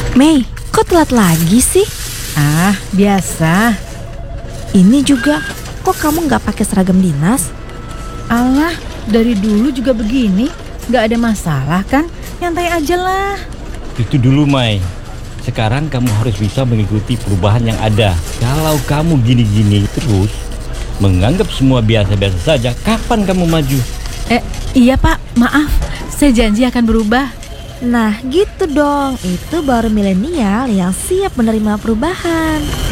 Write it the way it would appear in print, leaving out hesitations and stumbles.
Mei, kok telat lagi sih? Ah, biasa. Ini juga, kok kamu nggak pakai seragam dinas? Alah, dari dulu juga begini. Gak ada masalah kan? Nyantai aja lah. Itu dulu, Mai. Sekarang kamu harus bisa mengikuti perubahan yang ada. Kalau kamu gini-gini terus, menganggap semua biasa-biasa saja, kapan kamu maju? Iya Pak, maaf. Saya janji akan berubah. Nah gitu dong, itu baru milenial yang siap menerima perubahan.